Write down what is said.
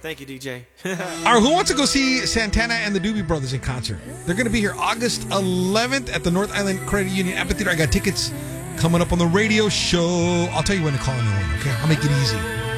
Thank you, DJ. All right, who wants to go see Santana and the Doobie Brothers in concert? They're going to be here August 11th at the North Island Credit Union Amphitheater. I got tickets coming up on the radio show. I'll tell you when to call and when, okay? I'll make it easy.